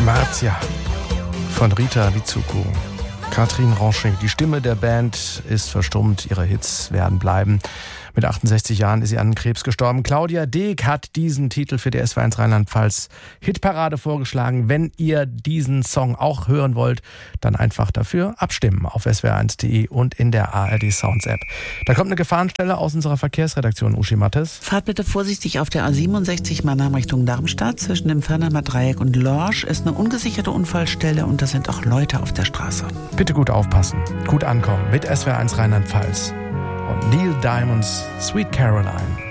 Marzia von Rita Lizuku. Katrin Ranchet, die Stimme der Band, ist verstummt. Ihre Hits werden bleiben. Mit 68 Jahren ist sie an Krebs gestorben. Claudia Deek hat diesen Titel für die SWR1 Rheinland-Pfalz Hitparade vorgeschlagen. Wenn ihr diesen Song auch hören wollt, dann einfach dafür abstimmen auf swr1.de und in der ARD Sounds App. Da kommt eine Gefahrenstelle aus unserer Verkehrsredaktion, Uschi Mattes. Fahrt bitte vorsichtig auf der A67 Mannheim Richtung Darmstadt. Zwischen dem Fernheimer Dreieck und Lorsch ist eine ungesicherte Unfallstelle und da sind auch Leute auf der Straße. Bitte gut aufpassen, gut ankommen mit SWR1 Rheinland-Pfalz. Und Neil Diamonds Sweet Caroline.